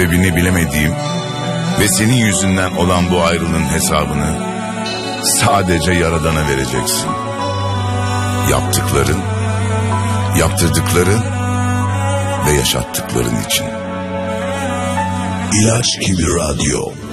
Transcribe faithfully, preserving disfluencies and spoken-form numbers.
sebebini bilemediğim ve senin yüzünden olan bu ayrılığın hesabını sadece Yaradan'a vereceksin. Yaptıkların, yaptırdıkların ve yaşattıkların için. İlaç gibi radyo.